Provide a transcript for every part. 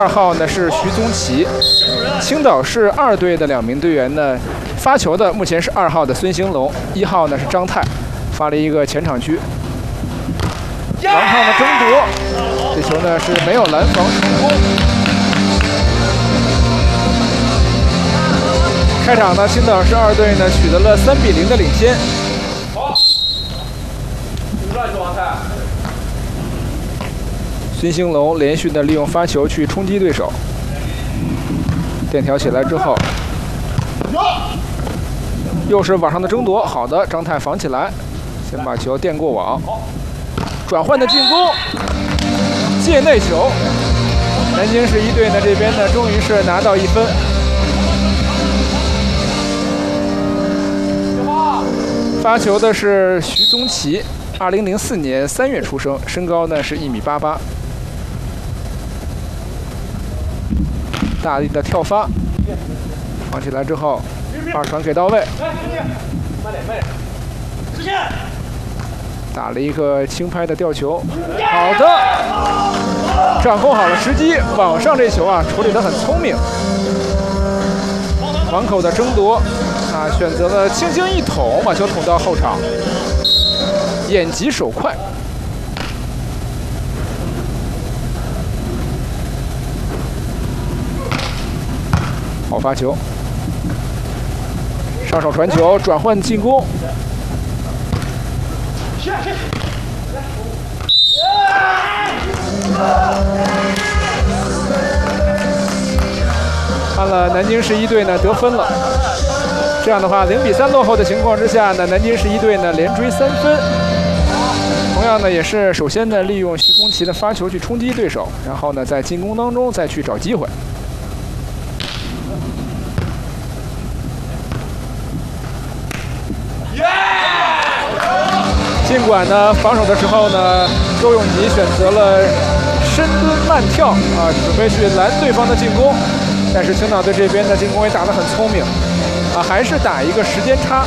2号呢是徐宗奇，青岛市2队的2名队员呢，发球的目前是2号的孙兴龙，1号呢是张泰，发了一个前场区。王胖的争夺，这球呢是没有拦防成功。开场呢，青岛市2队呢取得了3比0的领先。孙兴龙连续的利用发球去冲击对手，垫条起来之后，又是网上的争夺，好的，张泰防起来，先把球垫过网，转换的进攻，界内球，南京市1队呢这边呢终于是拿到1分。发球的是徐宗奇，2004年3月出生，身高呢是1.88米。大力的跳发，放起来之后，2传给到位，打了一个轻拍的吊球，好的，掌控好了时机，网上这球啊处理得很聪明，网口的争夺啊，选择了轻轻一捅，把球捅到后场，眼疾手快。好发球，上手传球，转换进攻。看了南京市1队呢得分了，这样的话0比3落后的情况之下呢，南京市1队呢连追3分。同样呢也是首先呢利用徐宗奇的发球去冲击对手，然后呢在进攻当中再去找机会。尽管呢防守的时候呢，周永吉选择了深蹲慢跳啊，准备去拦对方的进攻，但是青岛队这边的进攻也打得很聪明啊，还是打一个时间差。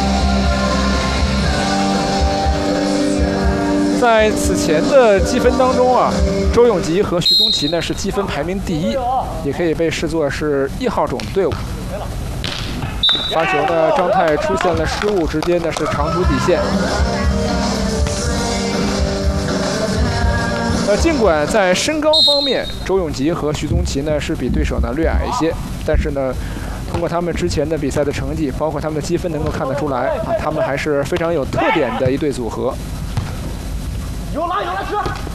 在此前的积分当中啊，周永吉和徐宗奇呢是积分排名第1，也可以被视作是1号种队伍。发球呢，张泰出现了失误，直接呢是长出底线。尽管在身高方面，周永吉和徐宗奇呢是比对手呢略矮一些，但是呢，通过他们之前的比赛的成绩，包括他们的积分，能够看得出来啊，他们还是非常有特点的一对组合。 有拉吃！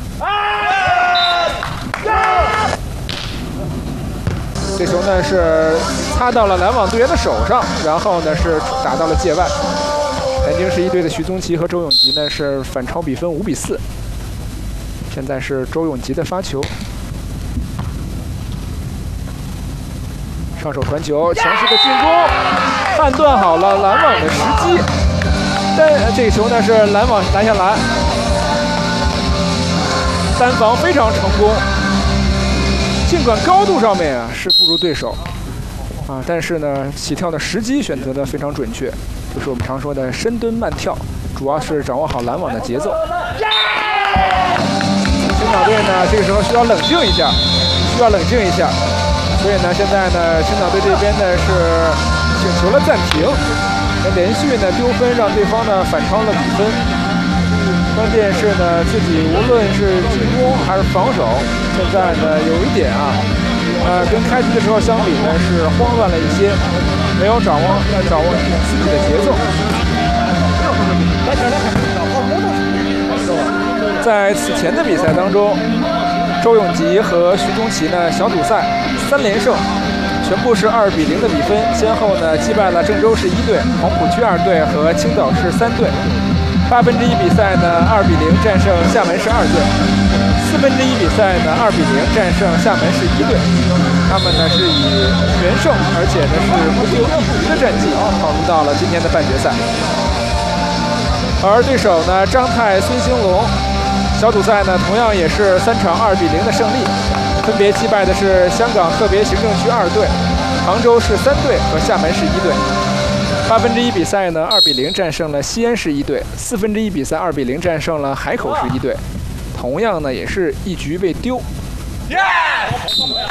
这球呢是擦到了拦网队员的手上，然后呢是打到了界外。南京市1队的徐宗奇和周永吉呢是反超比分5比4。现在是周永吉的发球，上手传球，强势的进攻，判断好了拦网的时机，但这个球呢是拦网拦下来，单防非常成功。尽管高度上面啊是不如对手啊，但是呢起跳的时机选择的非常准确，就是我们常说的深蹲慢跳，主要是掌握好拦网的节奏。青岛队呢，这个时候需要冷静一下，所以呢，现在呢，青岛队这边呢是请求了暂停，连续呢丢分，让对方呢反超了比分。关键是呢，自己无论是进攻还是防守，现在呢有一点啊，跟开局的时候相比呢是慌乱了一些，没有掌握自己的节奏。在此前的比赛当中，周永吉和徐宗奇呢小组赛3连胜，全部是2比0的比分，先后呢击败了郑州市1队、黄浦区2队和青岛市3队。1/8比赛呢2比0战胜厦门市2队，1/4比赛呢2比0战胜厦门市1队。他们呢是以全胜，而且呢是不丢一局的战绩跑入到了今天的半决赛。而对手呢张泰、孙兴龙。小组赛呢，同样也是3场2比0的胜利，分别击败的是香港特别行政区2队、杭州市3队和厦门市1队。1/8比赛呢2比0战胜了西安市1队，1/4比赛2比0战胜了海口市1队，同样呢也是一局被丢。